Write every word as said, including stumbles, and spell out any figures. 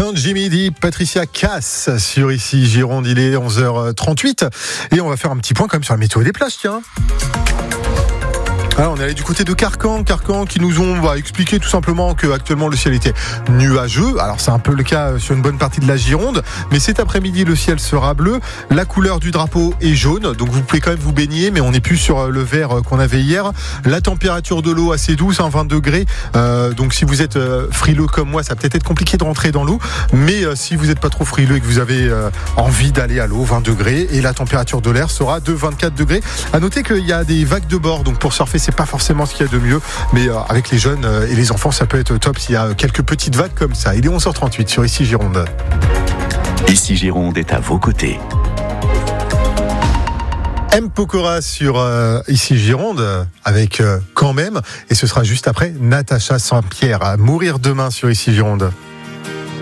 Jimmy Deep, Patricia Cass sur Ici Gironde, il est onze heures trente-huit et on va faire un petit point quand même sur la météo des plages, tiens. Alors on est allé du côté de Carcan, Carcan qui nous ont bah, expliqué tout simplement que actuellement le ciel était nuageux. Alors c'est un peu le cas sur une bonne partie de la Gironde, mais cet après-midi le ciel sera bleu. La couleur du drapeau est jaune, donc vous pouvez quand même vous baigner, mais on n'est plus sur le vert qu'on avait hier. La température de l'eau assez douce, hein, vingt degrés. Euh, donc si vous êtes euh, frileux comme moi, ça va peut-être être compliqué de rentrer dans l'eau, mais euh, si vous n'êtes pas trop frileux et que vous avez euh, envie d'aller à l'eau, vingt degrés, et la température de l'air sera de vingt-quatre degrés. À noter qu'il y a des vagues de bord, donc pour surfer c'est pas forcément ce qu'il y a de mieux, mais euh, avec les jeunes euh, et les enfants ça peut être top s'il y a quelques petites vagues comme ça. Il est onze heures trente-huit sur Ici Gironde. Ici Gironde est à vos côtés. M. Pokora sur euh, Ici Gironde avec euh, Quand même, et ce sera juste après Natacha Saint-Pierre à Mourir demain sur Ici Gironde.